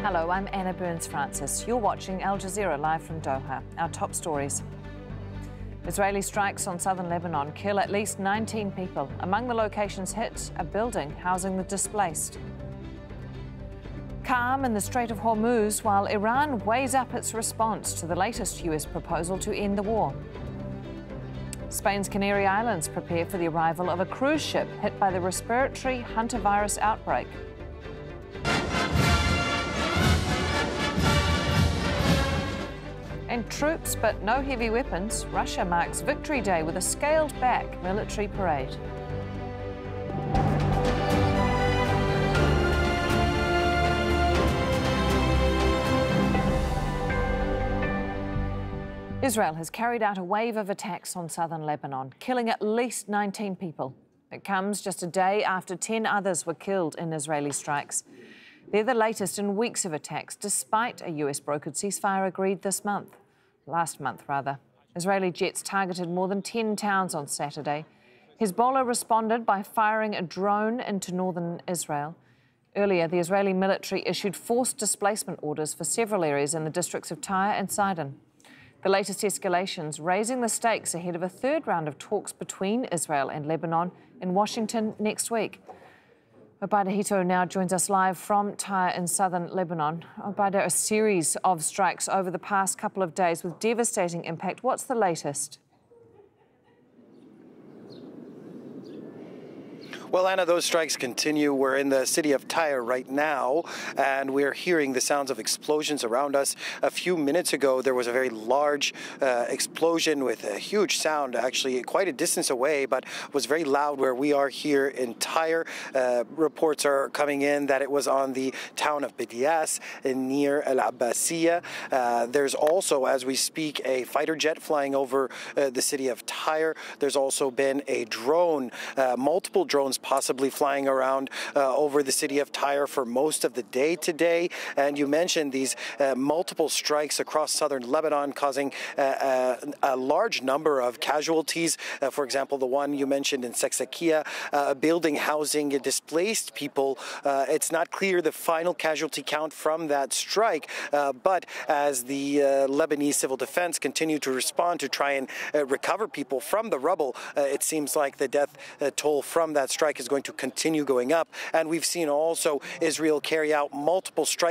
Hello, I'm Anna Burns-Francis. You're watching Al Jazeera live from Doha. Our top stories. Israeli strikes on southern Lebanon kill at least 19 people. Among the locations hit, a building housing the displaced. Calm in the Strait of Hormuz while Iran weighs up its response to the latest US proposal to end the war. Spain's Canary Islands prepare for the arrival of a cruise ship hit by the respiratory hantavirus outbreak. And troops but no heavy weapons, Russia marks Victory Day with a scaled-back military parade. Israel has carried out a wave of attacks on southern Lebanon, killing at least 19 people. It comes just a day after 10 others were killed in Israeli strikes. They're the latest in weeks of attacks, despite a US-brokered ceasefire agreed last month. Israeli jets targeted more than 10 towns on Saturday. Hezbollah responded by firing a drone into northern Israel. Earlier, the Israeli military issued forced displacement orders for several areas in the districts of Tyre and Sidon. The latest escalations raising the stakes ahead of a third round of talks between Israel and Lebanon in Washington next week. Obaida Hito now joins us live from Tyre in southern Lebanon. Obaida, a series of strikes over the past couple of days with devastating impact. What's the latest? Well, Anna, those strikes continue. We're in the city of Tyre right now, and we're hearing the sounds of explosions around us. A few minutes ago, there was a very large explosion with a huge sound, actually quite a distance away, but was very loud where we are here in Tyre. Reports are coming in that it was on the town of Bidyas near El Abbasiyah. There's also, as we speak, a fighter jet flying over the city of Tyre. There's also been a drone, multiple drones possibly flying around over the city of Tyre for most of the day today. And you mentioned these multiple strikes across southern Lebanon causing a large number of casualties. For example, the one you mentioned in Seksekia, a building housing displaced people. It's not clear the final casualty count from that strike, but as the Lebanese civil defense continue to respond to try and recover people from the rubble, it seems like the death toll from that strike is going to continue going up. And we've seen also Israel carry out multiple strikes